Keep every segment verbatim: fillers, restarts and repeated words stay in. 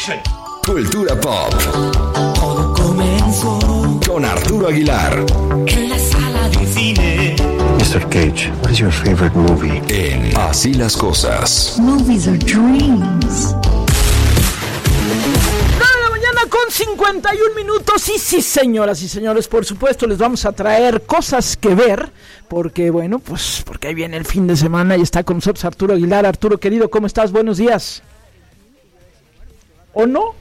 Cultura pop. Todo comenzó Con Arturo Aguilar. en la sala de cine. mister Cage, what is your favorite movie? En Así las cosas. Movies are dreams. Con cincuenta y un minutos, y sí, señoras y señores, por supuesto les vamos a traer cosas que ver, porque bueno, pues porque ahí viene el fin de semana y está con nosotros Arturo Aguilar. Arturo querido, ¿cómo estás? Buenos días. ¿O no?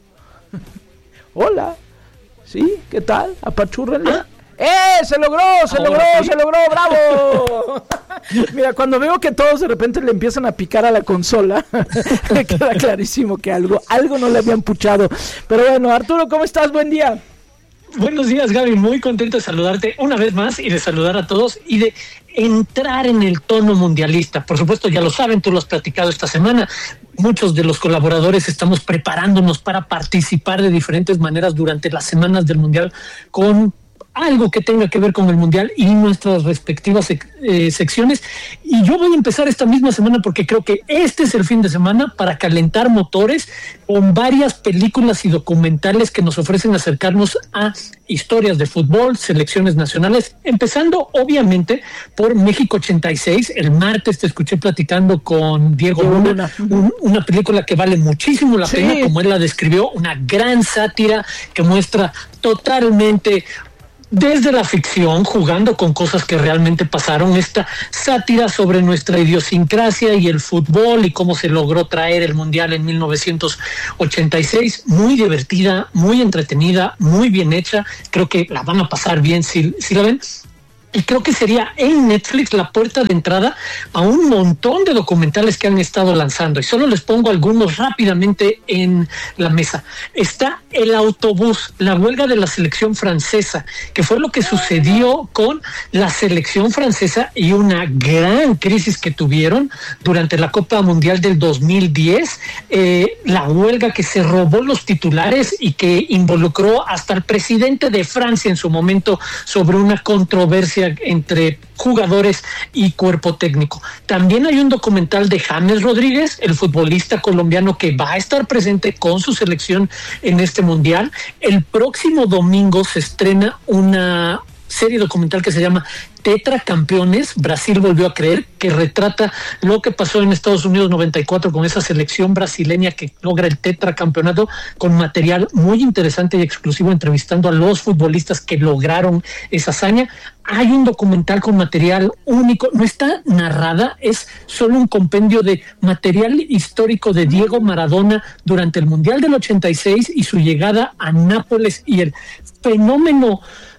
Hola. ¿Sí? ¿Qué tal? Apachúrrenle. ¡Eh! ¡Se logró! ¡Se logró! ¡Se logró! ¡Bravo! Mira, cuando veo que todos de repente le empiezan a picar a la consola, me queda clarísimo que algo, algo no le habían puchado. Pero bueno, Arturo, ¿cómo estás? Buen día. Buenos días, Gaby. Muy contento de saludarte una vez más y de saludar a todos y de entrar en el tono mundialista. Por supuesto, ya lo saben, tú lo has platicado esta semana. Muchos de los colaboradores estamos preparándonos para participar de diferentes maneras durante las semanas del Mundial con algo que tenga que ver con el Mundial y nuestras respectivas sec- eh, secciones. Y yo voy a empezar esta misma semana porque creo que este es el fin de semana para calentar motores con varias películas y documentales que nos ofrecen acercarnos a historias de fútbol, selecciones nacionales, empezando obviamente por México ochenta y seis. El martes te escuché platicando con Diego Luna, un, una película que vale muchísimo la sí. pena, como él la describió, una gran sátira que muestra totalmente desde la ficción, jugando con cosas que realmente pasaron, esta sátira sobre nuestra idiosincrasia y el fútbol y cómo se logró traer el Mundial en mil novecientos ochenta y seis, muy divertida, muy entretenida, muy bien hecha. Creo que la van a pasar bien si, si la ven. Y creo que sería en Netflix la puerta de entrada a un montón de documentales que han estado lanzando. Y solo les pongo algunos rápidamente en la mesa. Está El Autobús, la huelga de la selección francesa, que fue lo que sucedió con la selección francesa y una gran crisis que tuvieron durante la Copa Mundial del dos mil diez. Eh, la huelga que se robó los titulares y que involucró hasta el presidente de Francia en su momento sobre una controversia entre jugadores y cuerpo técnico. También hay un documental de James Rodríguez, el futbolista colombiano que va a estar presente con su selección en este mundial. El próximo domingo se estrena una serie documental que se llama Tetracampeones, Brasil volvió a creer, que retrata lo que pasó en Estados Unidos noventa y cuatro con esa selección brasileña que logra el tetracampeonato, con material muy interesante y exclusivo, entrevistando a los futbolistas que lograron esa hazaña. Hay un documental con material único, no está narrada, es solo un compendio de material histórico de Diego Maradona durante el Mundial del ochenta y seis y su llegada a Nápoles y el fenómeno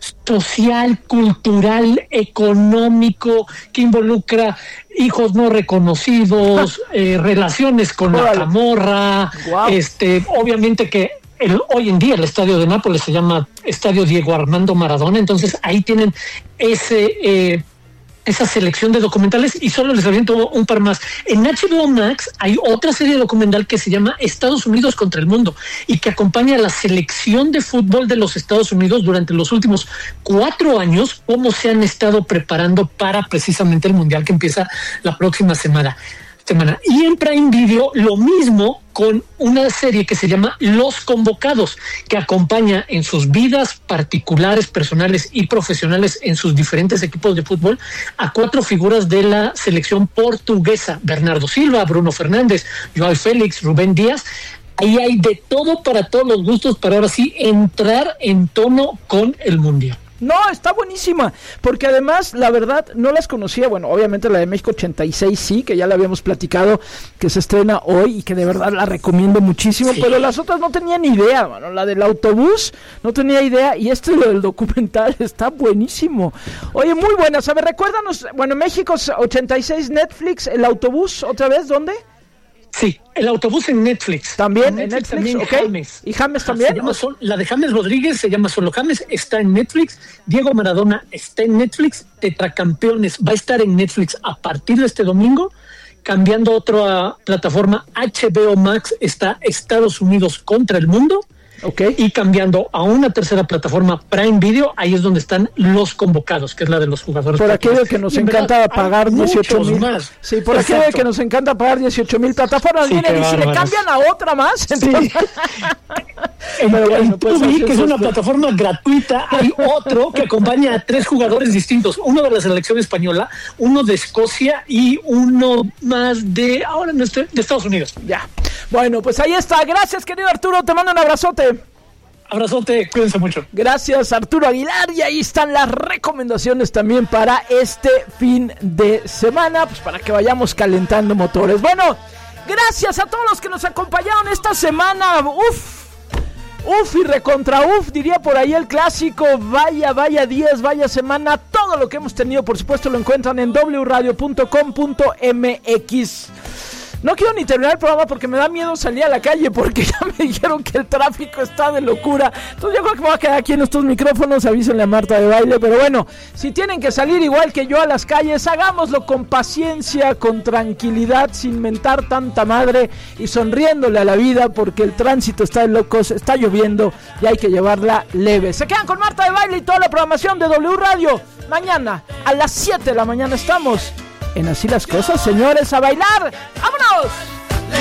social, cultural, económico que involucra hijos no reconocidos, eh, relaciones con la camorra, wow. este, obviamente que el, hoy en día el estadio de Nápoles se llama Estadio Diego Armando Maradona, entonces ahí tienen ese eh, esa selección de documentales y solo les aviento un par más. En H B O Max hay otra serie documental que se llama Estados Unidos contra el mundo y que acompaña a la selección de fútbol de los Estados Unidos durante los últimos cuatro años, cómo se han estado preparando para precisamente el Mundial que empieza la próxima semana. Semana. Y en Prime Video lo mismo con una serie que se llama Los Convocados, que acompaña en sus vidas particulares, personales y profesionales en sus diferentes equipos de fútbol a cuatro figuras de la selección portuguesa: Bernardo Silva, Bruno Fernández, Joao Félix, Rubén Díaz. Ahí hay de todo para todos los gustos para ahora sí entrar en tono con el Mundial. No, está buenísima, porque además, la verdad, no las conocía. Bueno, obviamente la de México ochenta y seis sí, que ya la habíamos platicado, que se estrena hoy y que de verdad la recomiendo muchísimo, sí. Pero las otras no tenía ni idea, mano. La del autobús no tenía idea, y este, lo del documental, está buenísimo. Oye, muy buena. A ver, recuérdanos, bueno, México ochenta y seis, Netflix, El Autobús, ¿otra vez? ¿Dónde? Sí, El Autobús en Netflix. También en Netflix, también okay. James. ¿Y James también? Se llama sol, la de James Rodríguez se llama solo James, está en Netflix. Diego Maradona está en Netflix. Tetracampeones va a estar en Netflix a partir de este domingo. Cambiando a otra plataforma, H B O Max está Estados Unidos contra el mundo. Okay. Y cambiando a una tercera plataforma, Prime Video, ahí es donde están los convocados, que es la de los jugadores. Por aquello que nos encanta verdad, pagar dieciocho mil. Sí, por Exacto. aquello que nos encanta pagar dieciocho mil plataformas. Sí, Miren, y si le cambian a otra más, entonces... Sí. En, Pero bueno, en pues, Tubi, que es una plataforma gratuita, hay otro que acompaña a tres jugadores distintos, uno de la selección española, uno de Escocia y uno más de ahora no estoy, de Estados Unidos. Ya. Bueno, pues ahí está. Gracias, querido Arturo. Te mando un abrazote. Abrazote, cuídense mucho. Gracias, Arturo Aguilar. Y ahí están las recomendaciones también para este fin de semana, pues para que vayamos calentando motores. Bueno, gracias a todos los que nos acompañaron esta semana. Uf. Uf y recontra uf, diría por ahí el clásico. Vaya, vaya días, vaya semana. Todo lo que hemos tenido, por supuesto, lo encuentran en doble u radio punto com punto m x. No quiero ni terminar el programa porque me da miedo salir a la calle, porque ya me dijeron que el tráfico está de locura. Entonces yo creo que me voy a quedar aquí en estos micrófonos. Avísenle a Marta de Baile. Pero bueno, si tienen que salir igual que yo a las calles, hagámoslo con paciencia, con tranquilidad, sin mentar tanta madre y sonriéndole a la vida, porque el tránsito está de locos, está lloviendo y hay que llevarla leve. Se quedan con Marta de Baile y toda la programación de W Radio. Mañana a las siete de la mañana estamos en Así las Cosas, señores, a bailar. ¡Vámonos!